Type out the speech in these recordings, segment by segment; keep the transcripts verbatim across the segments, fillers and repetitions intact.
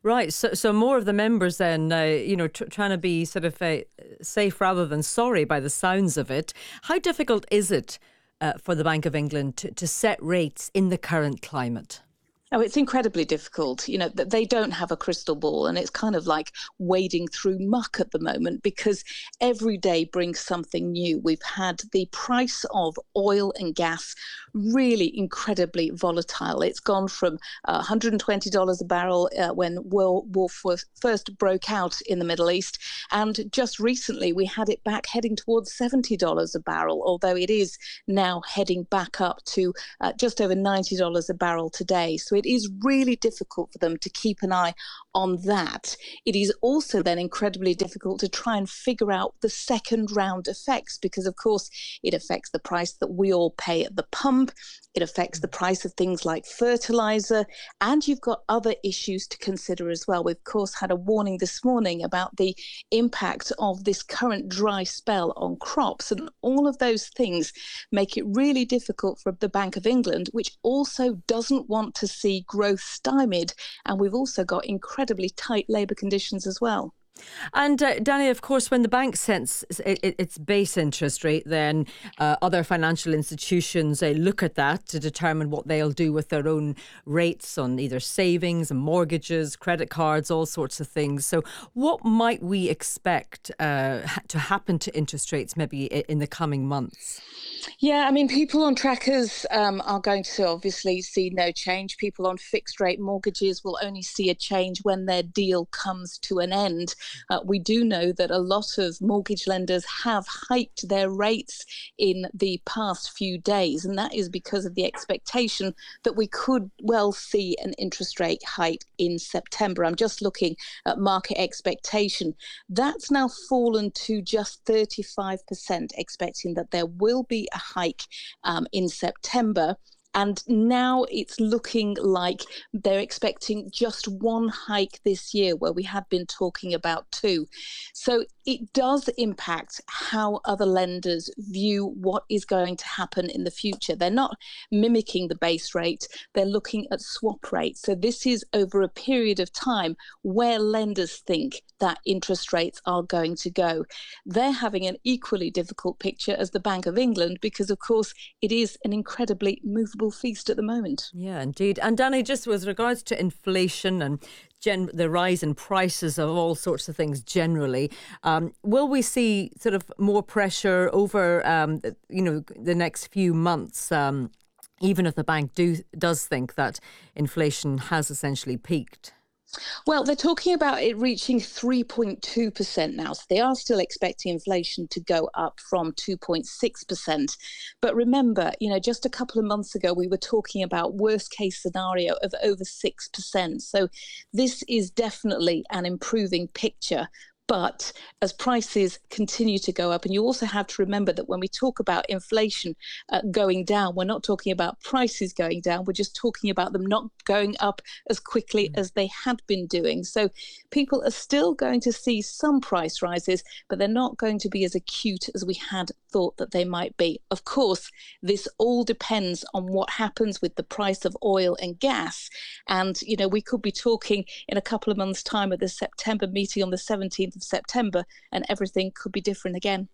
Right. So, so more of the members then, uh, you know, tr- trying to be sort of uh, safe rather than sorry by the sounds of it. How difficult is it uh, for the Bank of England to, to set rates in the current climate? Oh, it's incredibly difficult. You know, that they don't have a crystal ball, and it's kind of like wading through muck at the moment because every day brings something new. We've had the price of oil and gas really incredibly volatile. It's gone from uh, one hundred twenty dollars a barrel uh, when World War first broke out in the Middle East, and just recently we had it back heading towards seventy dollars a barrel, although it is now heading back up to uh, just over ninety dollars a barrel today. So it is really difficult for them to keep an eye on that. It is also then incredibly difficult to try and figure out the second round effects because, of course, it affects the price that we all pay at the pump. It affects the price of things like fertilizer, and you've got other issues to consider as well. We've, of course, had a warning this morning about the impact of this current dry spell on crops, and all of those things make it really difficult for the Bank of England, which also doesn't want to see growth stymied. And we've also got incredibly tight labour conditions as well. And uh, Danny, of course, when the bank sets its base interest rate, then uh, other financial institutions uh, look at that to determine what they'll do with their own rates on either savings and mortgages, credit cards, all sorts of things. So what might we expect uh, to happen to interest rates maybe in the coming months? Yeah, I mean, people on trackers um, are going to obviously see no change. People on fixed rate mortgages will only see a change when their deal comes to an end. Uh, we do know that a lot of mortgage lenders have hiked their rates in the past few days, and that is because of the expectation that we could well see an interest rate hike in September. I'm just looking at market expectation. That's now fallen to just thirty-five percent, expecting that there will be a hike um, in September. And now it's looking like they're expecting just one hike this year, where we had been talking about two. So it does impact how other lenders view what is going to happen in the future. They're not mimicking the base rate, they're looking at swap rates. So this is over a period of time where lenders think that interest rates are going to go. They're having an equally difficult picture as the Bank of England because, of course, it is an incredibly movable feast at the moment. Yeah, indeed. And Danny, just with regards to inflation and gen- the rise in prices of all sorts of things generally, um, will we see sort of more pressure over, um, you know, the next few months, um, even if the bank do does think that inflation has essentially peaked? Well, they're talking about it reaching three point two percent now. So they are still expecting inflation to go up from two point six percent. But remember, you know, just a couple of months ago, we were talking about worst case scenario of over six percent. So this is definitely an improving picture. But as prices continue to go up, and you also have to remember that when we talk about inflation uh, going down, we're not talking about prices going down. We're just talking about them not going up as quickly as they had been doing. So people are still going to see some price rises, but they're not going to be as acute as we had thought that they might be. Of course, this all depends on what happens with the price of oil and gas. And, you know, we could be talking in a couple of months' time at the September meeting on the seventeenth of September, and everything could be different again.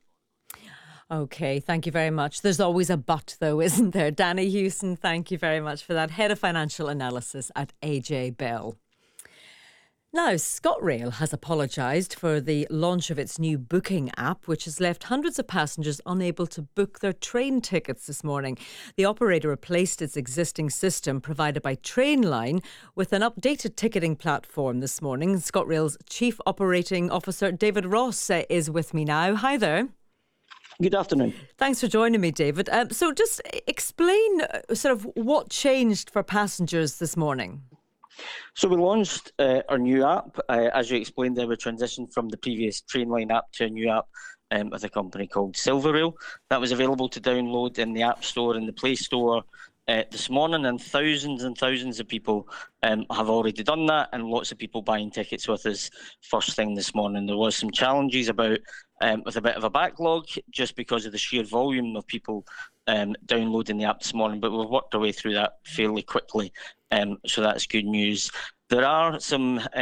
OK, thank you very much. There's always a but, though, isn't there? Danny Hewson, thank you very much for that. Head of Financial Analysis at A J Bell. Now, ScotRail has apologised for the launch of its new booking app, which has left hundreds of passengers unable to book their train tickets this morning. The operator replaced its existing system provided by Trainline with an updated ticketing platform this morning. ScotRail's Chief Operating Officer, David Ross, uh, is with me now. Hi there. Good afternoon. Thanks for joining me, David. Um, so just explain uh, sort of what changed for passengers this morning. So we launched uh, our new app. Uh, as you explained there, we transitioned from the previous Trainline app to a new app um, with a company called Silverrail. That was available to download in the App Store and the Play Store uh, this morning, and thousands and thousands of people um, have already done that, and lots of people buying tickets with us first thing this morning. There was some challenges about um, with a bit of a backlog just because of the sheer volume of people um, downloading the app this morning, but we've worked our way through that fairly quickly, um, so that's good news. There are some